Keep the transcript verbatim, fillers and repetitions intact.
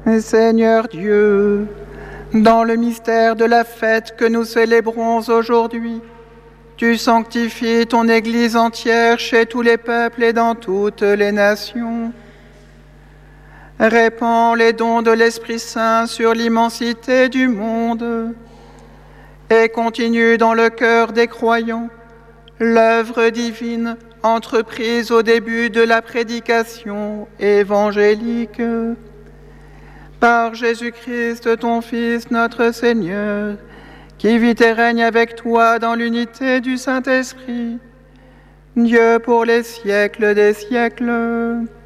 Seigneur Dieu, dans le mystère de la fête que nous célébrons aujourd'hui, tu sanctifies ton Église entière chez tous les peuples et dans toutes les nations. Répands les dons de l'Esprit Saint sur l'immensité du monde et continue dans le cœur des croyants l'œuvre divine entreprise au début de la prédication évangélique. Par Jésus-Christ, ton Fils, notre Seigneur, qui vit et règne avec toi dans l'unité du Saint-Esprit, Dieu pour les siècles des siècles.